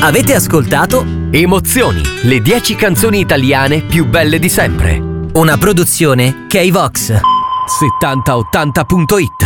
Avete ascoltato Emozioni, le 10 canzoni italiane più belle di sempre. una produzione K-Vox. 7080.it